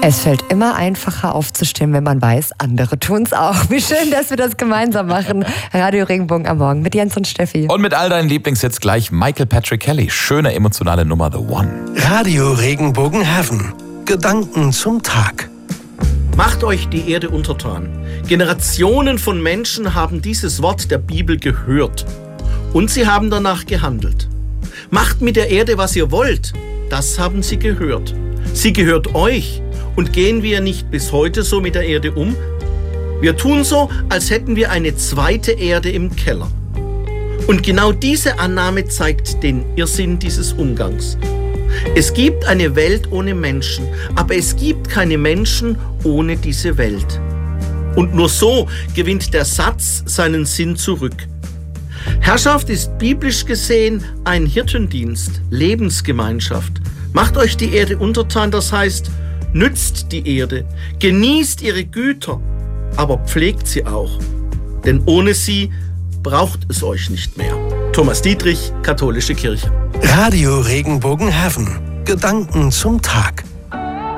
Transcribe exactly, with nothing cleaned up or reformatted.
Es fällt immer einfacher aufzustehen, wenn man weiß, andere tun es auch. Wie schön, dass wir das gemeinsam machen. Radio Regenbogen am Morgen mit Jens und Steffi. Und mit all deinen Lieblingshits gleich Michael Patrick Kelly. Schöne emotionale Nummer, The One. Radio Regenbogen Heaven. Gedanken zum Tag. Macht euch die Erde untertan. Generationen von Menschen haben dieses Wort der Bibel gehört. Und sie haben danach gehandelt. Macht mit der Erde, was ihr wollt. Das haben sie gehört. Sie gehört euch. Und gehen wir nicht bis heute so mit der Erde um? Wir tun so, als hätten wir eine zweite Erde im Keller. Und genau diese Annahme zeigt den Irrsinn dieses Umgangs. Es gibt eine Welt ohne Menschen, aber es gibt keine Menschen ohne diese Welt. Und nur so gewinnt der Satz seinen Sinn zurück. Herrschaft ist biblisch gesehen ein Hirtendienst, Lebensgemeinschaft. Macht euch die Erde untertan, das heißt, nützt die Erde, genießt ihre Güter, aber pflegt sie auch. Denn ohne sie braucht es euch nicht mehr. Thomas Dietrich, Katholische Kirche. Radio Regenbogen Heaven. Gedanken zum Tag.